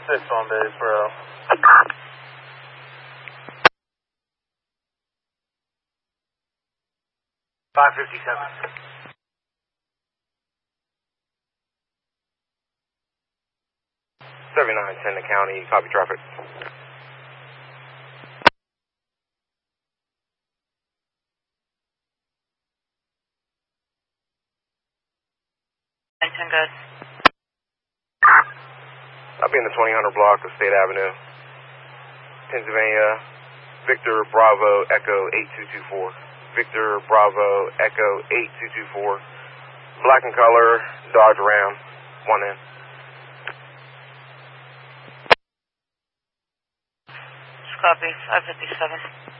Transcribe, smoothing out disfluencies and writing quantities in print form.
6 on base, bro. $557. 7910 the county, copy traffic. Good. I'll be in the 2000 block of State Avenue, Pennsylvania. Victor Bravo Echo 8224. Victor Bravo Echo 8224. Black and color, Dodge Ram, 1 in. Copy, 557.